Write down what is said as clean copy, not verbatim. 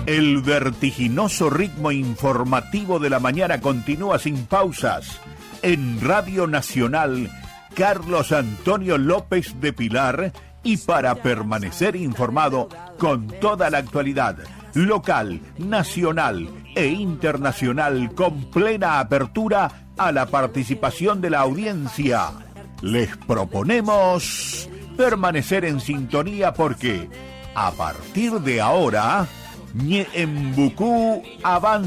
El vertiginoso ritmo informativo de la mañana continúa sin pausas. En Radio Nacional, Carlos Antonio López de Pilar, y para permanecer informado con toda la actualidad local, nacional e internacional, con plena apertura a la participación de la audiencia, les proponemos permanecer en sintonía porque a partir de ahora, Ñeembucú avanza.